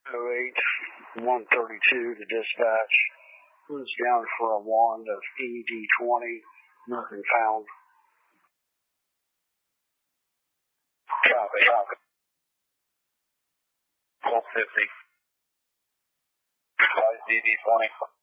08, 132 to dispatch. Who's down for a wand of ED20, nothing found. Copy. 1250. 5 DD20.